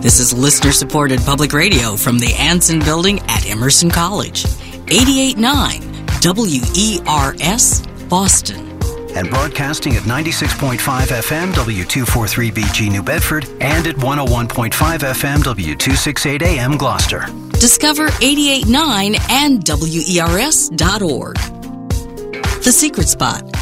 This is listener-supported public radio from the Anson Building at Emerson College. 88.9 WERS, Boston. And broadcasting at 96.5 FM W243BG New Bedford and at 101.5 FM W268 AM Gloucester. Discover 88.9 and WERS.org. The Secret Spot,